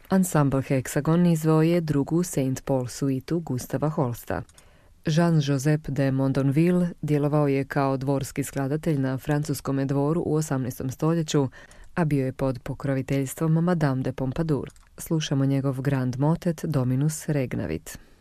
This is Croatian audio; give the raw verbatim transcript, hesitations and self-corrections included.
Ansambl Hexagon izveo je drugu Saint Paul suitu Gustava Holsta. Jean-Joseph de Mondonville djelovao je kao dvorski skladatelj na francuskom dvoru u osamnaestom stoljeću, a bio je pod pokroviteljstvom Madame de Pompadour. Slušamo njegov Grand Motet Dominus Regnavit.